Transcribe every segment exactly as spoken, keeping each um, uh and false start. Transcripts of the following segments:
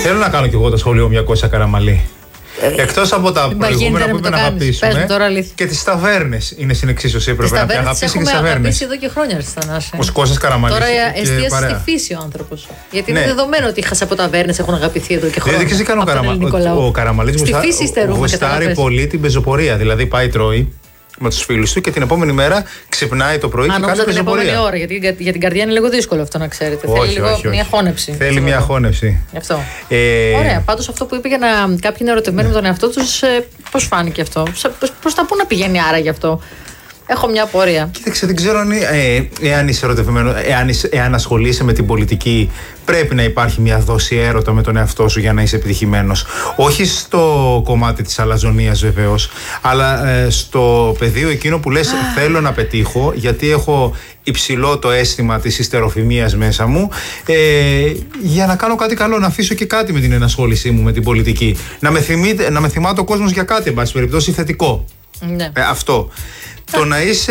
Θέλω να κάνω κι εγώ το σχολείο μια Κώστα Καραμαλή. Εκτός από τα προηγούμενα που είπε να αγαπήσουμε, και τις ταβέρνες είναι στην εξίσωση. Έπρεπε να πει αγαπήσει και τις ταβέρνες. Έχουμε αγαπήσει εδώ και χρόνια στη Θανάση. Ο Κώστας Καραμαλής. Τώρα εστίασε στη φύση ο άνθρωπος. Γιατί είναι δεδομένο ότι οι χασαποταβέρνες έχουν αγαπηθεί εδώ και χρόνια. Δεν ξέρω ο Καραμαλής γουστάρει πολύ την πεζοπορία. Δηλαδή πάει τρώει με τους φίλους του και την επόμενη μέρα ξυπνάει το πρωί. Αν και κάνει την επόμενη ώρα, γιατί για την καρδιά είναι λίγο δύσκολο αυτό να ξέρετε. Όχι, θέλει λίγο όχι, όχι. μια χώνευση. Θέλει μια χώνευση. Αυτό. Ε... Ωραία. Πάντως αυτό που είπε για να κάποιοι είναι ερωτευμένοι με τον εαυτό τους, πώς φάνηκε αυτό. Προς τα πού να πηγαίνει άρα γι' αυτό. Έχω μια απορία. Κοίταξε, δεν ξέρω αν, ε, εάν είσαι ερωτευμένο, εάν, εάν ασχολείσαι με την πολιτική, πρέπει να υπάρχει μια δόση έρωτα με τον εαυτό σου για να είσαι επιτυχημένος. Όχι στο κομμάτι της αλαζονίας βεβαίως, αλλά ε, στο πεδίο εκείνο που λες θέλω να πετύχω, γιατί έχω υψηλό το αίσθημα της ιστεροφημίας μέσα μου, ε, για να κάνω κάτι καλό, να αφήσω και κάτι με την ενασχόλησή μου με την πολιτική. Να με, θυμείτε, να με θυμάται ο κόσμος για κάτι, εν πάση περιπτώσει, θετικό. Ναι. Ε, αυτό. Το να είσαι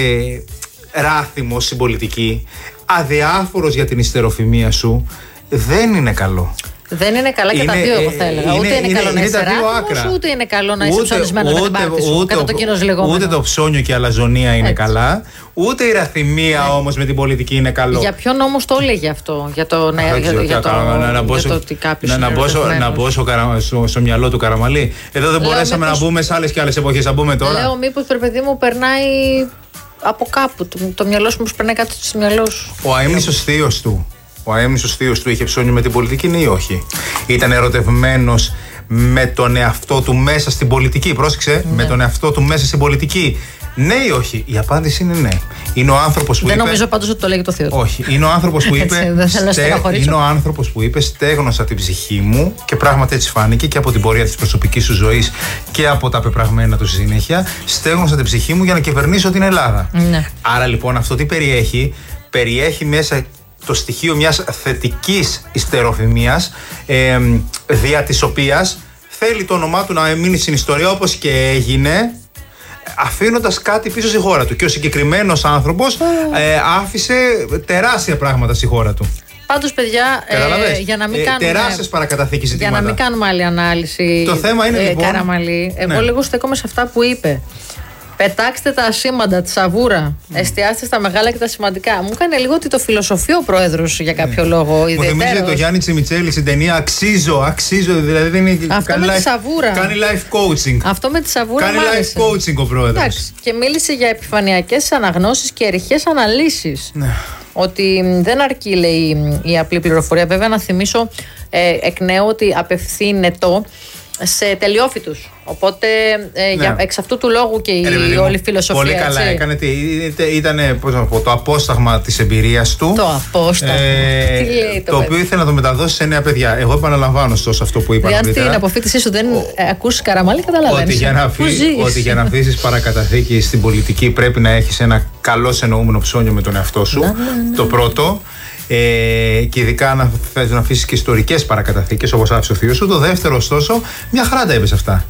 ράθιμος στην πολιτική, αδιάφορος για την ιστεροφημία σου, δεν είναι καλό. Δεν είναι καλά και τα δύο, εγώ θα έλεγα. Ούτε είναι, είναι καλό είναι, να είσαι ράθιμος, ούτε είναι καλό να είσαι ψωνισμένος με την πάρτι σου, κατά το κοινός λεγόμενο. Ούτε το ψώνιο και η αλαζονία είναι έτσι καλά, ούτε η ραθυμία ναι. όμως με την πολιτική είναι καλό. Για ποιον όμως το έλεγε αυτό, για το, να, για, για, για, το, για το ότι κάποιος να, είναι να μπω στο, στο, στο μυαλό του Καραμαλή. Εδώ δεν Λέω, μπορέσαμε μήπως, να μπούμε σε άλλες και άλλες εποχές, να μπούμε τώρα. Λέω μήπως το παιδί μου περνάει από κάπου, το, το μυαλό σου μήπως περνάει κάτω στο μυαλό σου. Ο αείμνηστος θείος του. Ο αείμνηστος θείος του είχε ψώνιο με την πολιτική, ναι ή όχι? Ήταν ερωτευμένος με τον εαυτό του μέσα στην πολιτική? Πρόσεξε, ναι. με τον εαυτό του μέσα στην πολιτική. Ναι ή όχι? Η απάντηση είναι ναι. Είναι ο άνθρωπος που δεν είπε. Δεν νομίζω πάντως ότι το λέγει το θείο του. Όχι. Είναι ο άνθρωπος που είπε. Έτσι, στε... Είναι ο άνθρωπος που είπε στέγνωσα την ψυχή μου, και πράγματι έτσι φάνηκε και από την πορεία της προσωπικής του ζωής και από τα πεπραγμένα του συνέχεια. Στέγνωσα την ψυχή μου για να κυβερνήσω την Ελλάδα. Ναι. Άρα λοιπόν αυτό τι περιέχει? Περιέχει μέσα το στοιχείο μιας θετικής ιστεροφημίας, ε, δια της οποίας θέλει το όνομά του να μείνει στην ιστορία όπως και έγινε, αφήνοντας κάτι πίσω στη χώρα του. Και ο συγκεκριμένος άνθρωπος ε, άφησε τεράστια πράγματα στη χώρα του. Πάντως, παιδιά, ε, για να μην ε, κάνουμε. Τεράστιες παρακαταθήκες ζητήματα. Για να μην κάνουμε άλλη ανάλυση. Το θέμα είναι ε, λοιπόν. Καραμαλή, εγώ ναι. λίγο στέκομαι σε αυτά που είπε. Πετάξτε τα ασήμαντα, τη σαβούρα. Mm. Εστιάστε στα μεγάλα και τα σημαντικά. Μου έκανε λίγο ότι το φιλοσοφεί ο πρόεδρος για κάποιο mm. λόγο. Μου θυμίζει το Γιάννη Τσιμιτσέλη στην ταινία Αξίζω, αξίζω. Δηλαδή δεν είναι. Αυτό κάνει με life, τη σαβούρα. Κάνει life coaching. Αυτό με τη σαβούρα. Κάνει life coaching ο πρόεδρος. Εντάξει. Και μίλησε για επιφανειακές αναγνώσεις και ερυχές αναλύσεις. Ναι. Ότι δεν αρκεί, λέει, η απλή πληροφορία. Βέβαια, να θυμίσω ε, εκ νέου ότι απευθύνεται σε τελειόφοιτους. Οπότε ε, ναι. για, εξ αυτού του λόγου και η ε, όλη φιλοσοφία. Πολύ καλά έτσι. Έκανε. Ήταν πώς να πω, το απόσταγμα της εμπειρίας του. Το απόσταγμα. Ε, Τι λέει το, το οποίο ήθελε να το μεταδώσει σε νέα παιδιά. Εγώ επαναλαμβάνω ωστόσο αυτό που είπα. Δηλαδή, στην αποφύτισή σου δεν ε, ακούσεις Καραμαλή, καταλαβαίνεις. Ότι για να, αφή, ότι για να αφήσεις παρακαταθήκη στην πολιτική πρέπει να έχεις ένα καλώς εννοούμενο ψώνιο με τον εαυτό σου. Να, ναι, ναι. Το πρώτο. Ε, και ειδικά να θες να αφήσεις και ιστορικές παρακαταθήκες όπως άφησε ο θείος σου. Το δεύτερο, ωστόσο, μια χαρά τα είπες αυτά.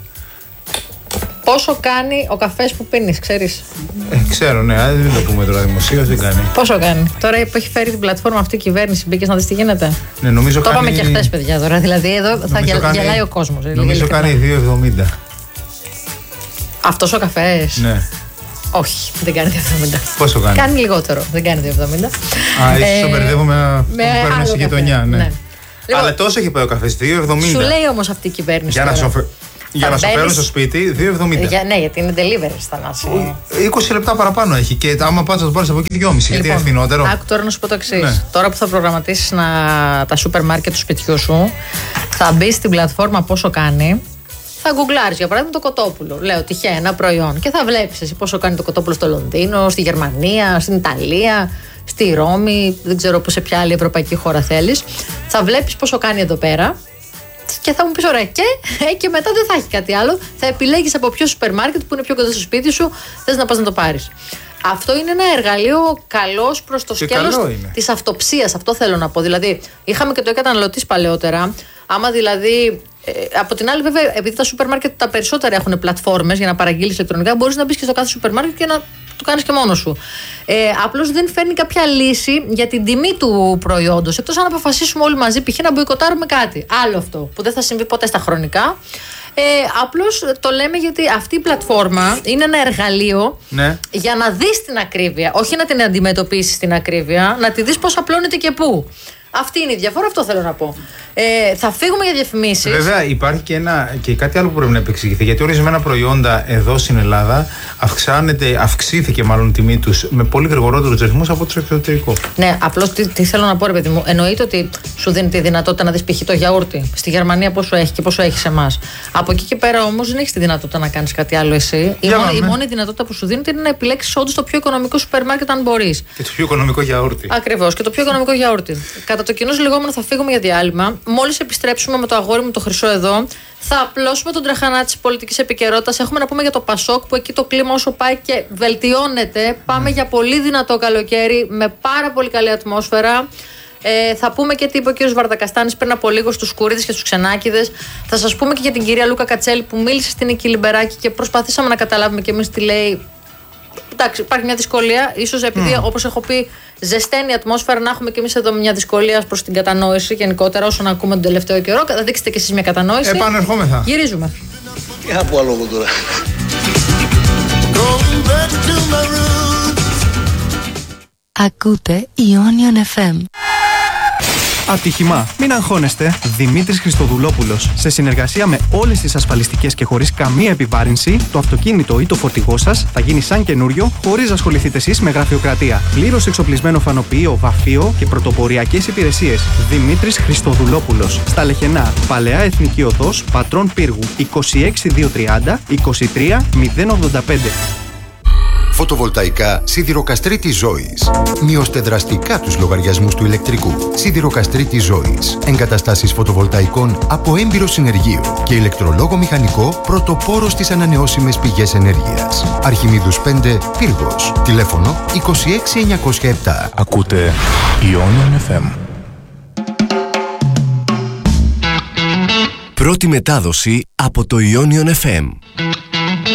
Πόσο κάνει ο καφές που πίνεις, ξέρεις? Ε, ξέρω, ναι, δεν το πούμε τώρα δημοσίως, δεν κάνει. Πόσο κάνει? Τώρα που έχει φέρει την πλατφόρμα αυτή η κυβέρνηση, μπήκες να δεις τι γίνεται? Ναι, νομίζω το κάνει... είπαμε και χθες, παιδιά, τώρα. Δηλαδή εδώ θα γελ... κάνει... γελάει ο κόσμος. Νομίζω κάνει δύο εβδομήντα. Αυτός ο καφές? Ναι. Όχι, δεν κάνει δύο εβδομήντα. Πόσο κάνει? Κάνει λιγότερο, δεν κάνει δύο εβδομήντα. Α, ίσως το μπερδεύω με παίρνω στη γειτονιά, ναι. ναι. Λοιπόν, αλλά τόσο έχει πάει ο καφές, δύο εβδομήντα. Σου λέει όμως αυτή η κυβέρνηση. Για να σου, φε... για να σου φέρουν στο σπίτι, δύο εβδομήντα. Για, ναι, γιατί είναι delivery στα Νάση. είκοσι λεπτά παραπάνω έχει και άμα πας να το πάρεις από εκεί δυόμισι, λοιπόν, γιατί είναι φθηνότερο. Άκου τώρα να σου πω το εξής. Ναι. Τώρα που θα προγραμματίσεις να... τα σούπερ μάρκετ του σπιτιού σου, θα μπει στην πλατφόρμα πόσο κάνει. Θα γκουγκλάρεις για παράδειγμα το κοτόπουλο. Λέω τυχαία ένα προϊόν και θα βλέπεις εσύ πόσο κάνει το κοτόπουλο στο Λονδίνο, στη Γερμανία, στην Ιταλία, στη Ρώμη, δεν ξέρω σε ποια άλλη ευρωπαϊκή χώρα θέλεις. Θα βλέπεις πόσο κάνει εδώ πέρα και θα μου πεις ωραία και, ε, και μετά δεν θα έχει κάτι άλλο. Θα επιλέγεις από ποιο σούπερ μάρκετ που είναι πιο κοντά στο σπίτι σου θες να πας να το πάρεις. Αυτό είναι ένα εργαλείο καλώς προς το σκέλος της αυτοψίας. Αυτό θέλω να πω. Δηλαδή, είχαμε και το e-καταναλωτής παλαιότερα. Άμα δηλαδή. Ε, από την άλλη, βέβαια, επειδή τα σούπερ μάρκετ τα περισσότερα έχουν πλατφόρμες για να παραγγείλεις ηλεκτρονικά, μπορείς να μπεις και στο κάθε σούπερ μάρκετ και να το κάνεις και μόνος σου. Ε, απλώς δεν φέρνει κάποια λύση για την τιμή του προϊόντος. Εκτός αν αποφασίσουμε όλοι μαζί, π.χ. να μποϊκοτάρουμε κάτι. Άλλο αυτό, που δεν θα συμβεί ποτέ στα χρονικά. Ε, απλώς το λέμε γιατί αυτή η πλατφόρμα είναι ένα εργαλείο ναι. για να δεις την ακρίβεια, όχι να την αντιμετωπίσεις την ακρίβεια, να τη δεις πώς απλώνεται και πού. Αυτή είναι η διαφορά, αυτό θέλω να πω. Ε, θα φύγουμε για διαφημίσεις. Βέβαια, υπάρχει και, ένα, και κάτι άλλο που πρέπει να επεξηγηθεί. Γιατί ορισμένα προϊόντα εδώ στην Ελλάδα αυξάνεται, αυξήθηκε μάλλον η τιμή τους με πολύ γρηγορότερους ρυθμούς από το εξωτερικό. Ναι, απλώς τι, τι θέλω να πω, ρε παιδί μου. Εννοείται ότι σου δίνει τη δυνατότητα να δεις π.χ. το γιαούρτι στη Γερμανία πόσο έχει και πόσο έχει σε εμάς. Από εκεί και πέρα όμως δεν έχεις τη δυνατότητα να κάνεις κάτι άλλο εσύ. Η μόνη, η μόνη δυνατότητα που σου δίνεται είναι να επιλέξεις όντως το πιο οικονομικό σούπερ μάρκετ αν μπορείς. Και το πιο οικονομικό γιαούρτι. Ακριβώς, και το πιο οικονομικό γιαούρτι. Κατά το κοινό λεγόμενο θα φύγουμε για διάλειμμα. Μόλις επιστρέψουμε με το αγόρι μου το Χρυσό εδώ, θα απλώσουμε τον τραχανά της πολιτικής επικαιρότητας. Έχουμε να πούμε για το Πασόκ, που εκεί το κλίμα όσο πάει και βελτιώνεται. Πάμε για πολύ δυνατό καλοκαίρι με πάρα πολύ καλή ατμόσφαιρα. Ε, θα πούμε και τι είπε ο κ. Βαρδακαστάνης πριν από λίγο στους Κουρίδες και στους Ξενάκηδες. Θα σας πούμε και για την κυρία Λούκα Κατσέλη που μίλησε στην Νίκη Λιμπεράκη και προσπαθήσαμε να καταλάβουμε κι εμείς τι λέει. Εντάξει, υπάρχει μια δυσκολία. Ίσως επειδή, mm. όπως έχω πει, ζεσταίνει η ατμόσφαιρα, να έχουμε κι εμείς εδώ μια δυσκολία προς την κατανόηση γενικότερα όσον ακούμε τον τελευταίο καιρό. Θα δείξετε κι εσείς μια κατανόηση. Επανερχόμεθα. Γυρίζουμε. Τι να πω άλλο εγώ τώρα. Ακούτε Ionian εφ εμ. Ατύχημα. Μην αγχώνεστε. Δημήτρης Χριστοδουλόπουλος. Σε συνεργασία με όλες τις ασφαλιστικές και χωρίς καμία επιβάρυνση, το αυτοκίνητο ή το φορτηγό σας θα γίνει σαν καινούριο, χωρίς να ασχοληθείτε εσείς με γραφειοκρατία. Πλήρως εξοπλισμένο φανοποιείο, βαφείο και πρωτοποριακές υπηρεσίες. Δημήτρης Χριστοδουλόπουλος. Στα Λεχενά. Παλαιά Εθνική Οδός, Πατρών Πύργου. είκοσι έξι χιλιάδες διακόσια τριάντα είκοσι τρία μηδέν ογδόντα πέντε. Φωτοβολταϊκά Σιδηροκαστρίτης Ζώης. Μειώστε δραστικά τους λογαριασμούς του ηλεκτρικού. Σιδηροκαστρίτης Ζώης. Εγκαταστάσεις φωτοβολταϊκών από έμπειρο συνεργείο και ηλεκτρολόγο μηχανικό πρωτοπόρο στις ανανεώσιμες πηγές ενέργειας. Αρχιμίδους πέντε, Πύργος. Τηλέφωνο είκοσι έξι εννιακόσια επτά. Ακούτε Ionian εφ εμ. Πρώτη μετάδοση από το Ionian εφ εμ.